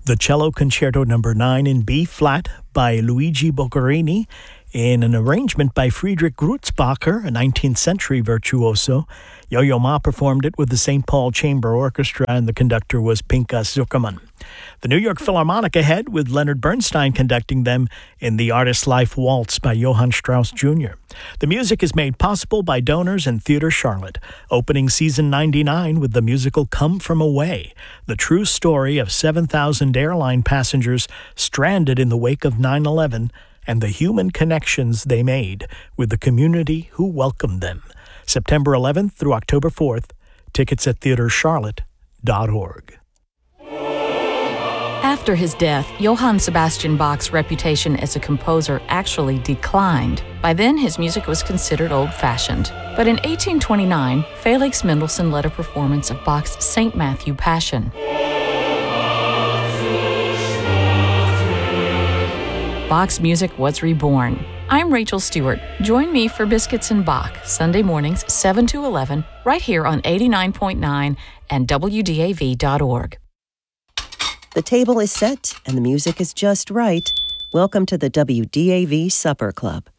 The Cello Concerto No. 9 in B-flat by Luigi Boccherini in an arrangement by Friedrich Grutzbacher, a 19th century virtuoso. Yo-Yo Ma performed it with the St. Paul Chamber Orchestra, and the conductor was Pinchas Zuckerman. The New York Philharmonic ahead, with Leonard Bernstein conducting them in The Artist's Life Waltz by Johann Strauss Jr. The music is made possible by donors and Theatre Charlotte. Opening season 99 with the musical Come From Away, the true story of 7,000 airline passengers stranded in the wake of 9/11 and the human connections they made with the community who welcomed them. September 11th through October 4th. Tickets at theatrecharlotte.org. After his death, Johann Sebastian Bach's reputation as a composer actually declined. By then, his music was considered old-fashioned. But in 1829, Felix Mendelssohn led a performance of Bach's St. Matthew Passion. Bach's music was reborn. I'm Rachel Stewart. Join me for Biscuits and Bach, Sunday mornings 7 to 11, right here on 89.9 and WDAV.org. The table is set and the music is just right. Welcome to the WDAV Supper Club.